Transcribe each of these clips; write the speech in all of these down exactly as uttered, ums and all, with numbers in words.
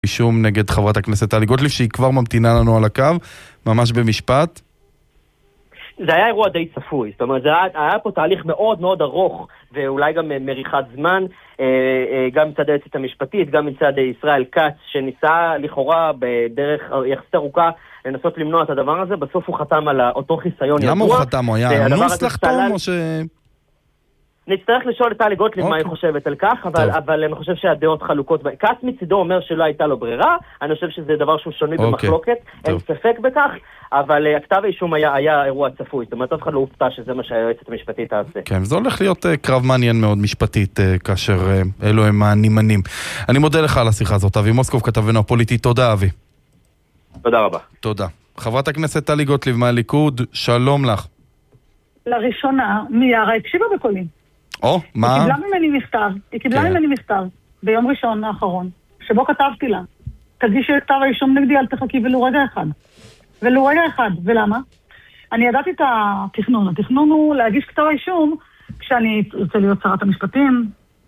אישום נגד חברת הכנסת טלי גוטליב, שהיא כבר ממתינה לנו על הקו, ממש במשפט. זה היה אירוע די צפוי, זאת אומרת, זה היה, היה פה תהליך מאוד מאוד ארוך, ואולי גם מריחת זמן, גם מצד היועצת המשפטית, גם מצד ישראל כץ, שניסה לכאורה בדרך יחסית ארוכה לנסות למנוע את הדבר הזה, בסוף הוא חתם על אותו חיסיון ידוע. למה הוא חתם? הוא היה אנוס לחתום או ש... נצטרך לשאול את טלי גוטליב מה היא חושבת על כך, אבל, אבל אני חושב שהדעות חלוקות. כת מצידו אומר שלא הייתה לו ברירה, אני חושב שזה דבר שהוא שונה במחלוקת, אין ספק בכך, אבל הכתב האישום היה, היה אירוע צפוי, זאת אומרת, אף אחד לא הופתע שזה מה שהיועצת המשפטית תעשה. כן, זה הולך להיות קרב מעניין מאוד משפטית, כאשר אלו הם הנמנים. אני מודה לך על השיחה הזאת, אבי מוסקוב, כתבנו הפוליטי. תודה, אבי. תודה רבה. תודה. חברת הכנסת טלי גוטליב מהליכוד, שלום לך. לראשונה, מיארה הקשיבה בקולי. או, מה? היא קיבלה ממני מכתב, היא קיבלה ממני מכתב ביום ראשון האחרון, שבו כתבתי לה, תגישי את כתב האישום נגדי, אל תחכי ולו רגע אחד. ולו רגע אחד, ולמה? אני ידעתי את התכנון, התכנון הוא להגיש כתב האישום כשאני רוצה להיות שרת המשפטים,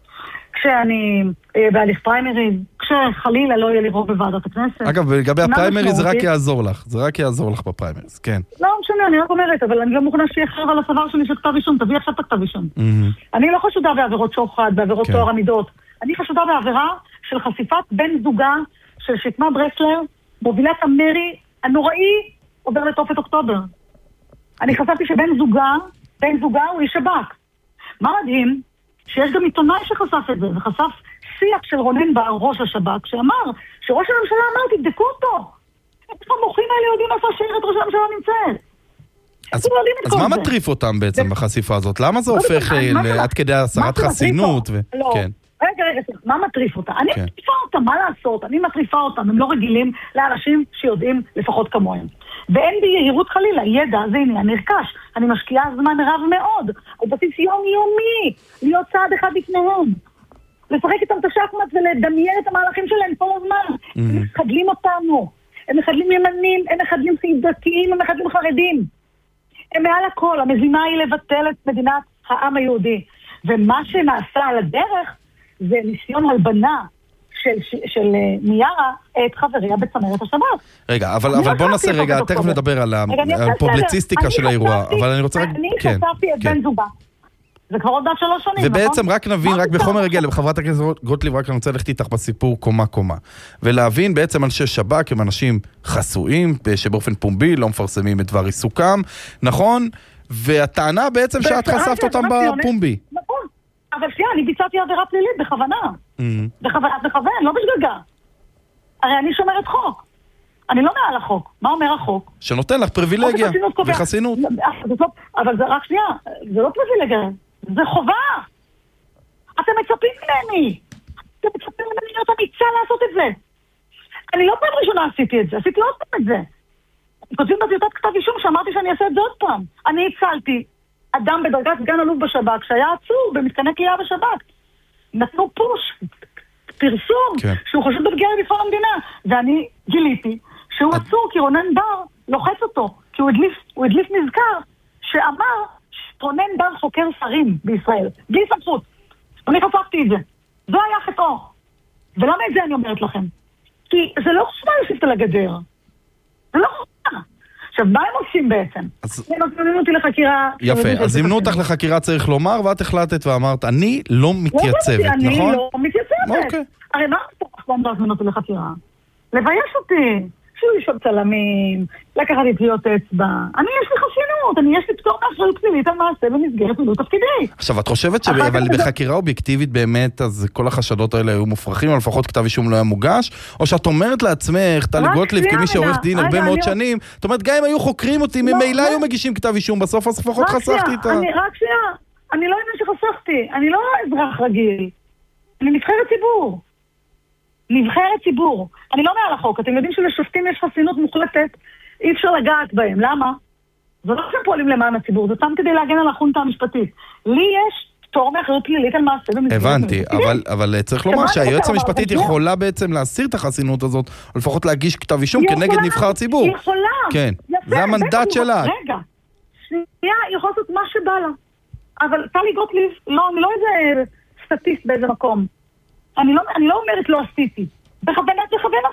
כשאני בהליך פריימריז, כשחלילה לא יהיה לי רוב בוועדת הכנסת. אגב, לגבי הפריימריז זה רק יעזור לך, זה רק יעזור לך בפריימריז, כן. לא משנה, אני רק אומרת, אבל אני גם מוכנה שיהיה חרב על הסבר שלי של כתב אישום, תביא עכשיו את הכתב אישום. אני לא חשודה בעבירות שוחד, בעבירות תואר המידות, אני חשודה בעבירה של חשיפת בן זוגה של שקמה ברסלר, מובילת המרי הנוראי עובר לתופת אוקטובר. אני חשבתי שבן זוגה, בן זוגה הוא איש שב"כ. מה מדהים? שיש גם עיתונאי שחשף את זה, וחשף שיח של רונן בר, ראש השב"כ, שאמר שראש הממשלה אמר, תבדקו אותו. את המוחים האלה יודעים איפה השארת ראש הממשלה נמצאת. אז, אז מה מטריף אותם בעצם בחשיפה הזאת? למה זה הופך עד כדי הסרת חסינות? לא, רגע, רגע, מה מטריף אותה? אני מטריפה אותם, מה לעשות? אני מטריפה אותם, הם לא רגילים לאנשים שיודעים לפחות כמוהם. ואין בי יהירות חלילה, ידע, זה עניין נרכש. אני משקיעה זמן רב מאוד, על בסיס יומיומי, להיות צעד אחד לפניהם. לשחק איתם את השחמט ולדמיין את המהלכים שלהם כל הזמן. הם מחדלים אותנו, הם מחדלים ימנים, הם מחדלים דתיים, הם מחדלים חרדים. הם מעל הכל, המזימה היא לבטל את מדינת העם היהודי. ומה שנעשה על הדרך זה ניסיון הלבנה של, של מיארה את חבריה בצמרת השב"כ. רגע, אבל, אבל בוא נעשה רגע, תכף נדבר על הפובליציסטיקה של האירוע, אבל אני רוצה... אני חשפתי את בן זוגה. זה כבר עוד עד שלוש שנים, ובעצם רק נבין, רק בחומר רגע, חברת הכנסת גוטליב, רק אני רוצה ללכת איתך בסיפור קומה קומה. ולהבין בעצם אנשי שב"כ הם אנשים חסויים, שבאופן פומבי לא מפרסמים את דבר עיסוקם, נכון? והטענה בעצם שאת חשפת אותם בפומבי. נכון. אבל שנייה, אני ביצעתי עבירה פלילית בכוונה. בכוונת מכוון, לא בשגגה. הרי אני שומרת חוק. אני לא מעל החוק. מה אומר החוק? שנותן לך פריבילגיה וחסינות. אבל זה רק שנייה, זה לא פריבילגיה, זה חובה. אתם מצפים ממני. אתם מצפים ממני להיות אמיצה לעשות את זה. אני לא פעם ראשונה עשיתי את זה, עשיתי עוד פעם את זה. כותבים בטיוטת כתב אישום שאמרתי שאני אעשה את זה עוד פעם. אני הצלתי אדם בדרגת סגן אלוף בשב"כ שהיה עצור במתקני כליאה בשב"כ. נתנו פוש, פרסום, כן. שהוא חשוד בפגיעה בביטחון המדינה. ואני גיליתי שהוא עצור כי רונן בר לוחץ אותו, כי הוא הדליף, הוא הדליף נזכר שאמר שרונן בר חוקר שרים בישראל, בלי סמכות. אני חשפתי את זה. זו היה חטאו. ולמה את זה אני אומרת לכם? כי זה לא חשבה להוסיף על הגדר. זה לא חשבה. עכשיו, מה הם עושים בעצם? הם מזמינים אותי לחקירה... יפה, אז זימנו אותך לחקירה צריך לומר, ואת החלטת ואמרת, אני לא מתייצבת, נכון? אני לא מתייצבת. הרי מה אתה יכול להזמין אותי לחקירה? לבייש אותי. שהוא ישוב צלמים, לקחת לי טביעות אצבע. אני יש לי חסינות, אני יש לי פטור מאחריות פלילית על מעשה במסגרת מילוי תפקידי. עכשיו, את חושבת שבחקירה אובייקטיבית באמת, אז כל החשדות האלה היו מופרכים, או לפחות כתב אישום לא היה מוגש? או שאת אומרת לעצמך, טלי גוטליב, כמי שעורך דין הרבה מאוד שנים, זאת אומרת, גם אם היו חוקרים אותי, ממילא היו מגישים כתב אישום, בסוף אז לפחות חשפתי את ה... רק שנייה, אני לא יודע שחשפתי, אני לא אזרח רגיל. אני נבחרת ציבור. נבחרת ציבור. אני לא מעל החוק. אתם יודעים שלשופטים יש חסינות מוחלטת, אי אפשר לגעת בהם. למה? זה לא שהם פועלים למען הציבור, זה סתם כדי להגן על החונטה המשפטית. לי יש פטור מאחריות פלילית על מעשה במסגרת. הבנתי, אבל, אבל צריך לומר שהיועץ המשפטית יכולה בעצם להסיר את החסינות הזאת, או לפחות להגיש כתב אישום כנגד נבחר ציבור. היא יכולה. כן. זה המנדט שלה. רגע. שנייה, היא יכולה לעשות מה שבא לה. אבל טלי גוטליב, לא, אני לא איזה סטטיסט באיזה מקום. אני לא, אני לא אומרת לא עשיתי. בכוונת מכוון